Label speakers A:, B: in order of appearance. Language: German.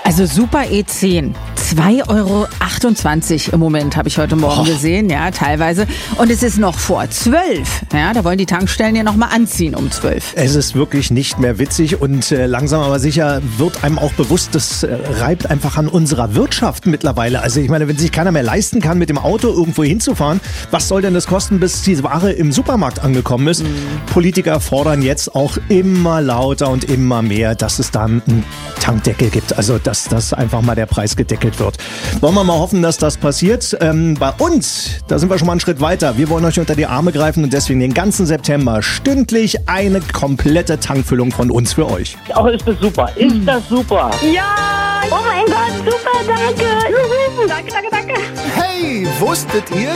A: Also Super E10, 2,28 € im Moment, habe ich heute Morgen gesehen, ja, teilweise. Und es ist noch vor 12. Ja, da wollen die Tankstellen ja noch mal anziehen um 12.
B: Es ist wirklich nicht mehr witzig und langsam aber sicher wird einem auch bewusst, das reibt einfach an unserer Wirtschaft mittlerweile. Also ich meine, wenn sich keiner mehr leisten kann, mit dem Auto irgendwo hinzufahren, was soll denn das kosten, bis diese Ware im Supermarkt angekommen ist? Politiker fordern jetzt auch immer lauter und immer mehr, dass es da einen Tankdeckel gibt. Also dass einfach mal der Preis gedeckelt wird. Wollen wir mal hoffen, dass das passiert. Bei uns, da sind wir schon mal einen Schritt weiter. Wir wollen euch unter die Arme greifen und deswegen den ganzen September stündlich eine komplette Tankfüllung von uns für euch.
C: Auch ist das super. Ist das super?
D: Ja! Oh mein Gott, super, danke! Juhu, danke.
E: Hey, wusstet ihr,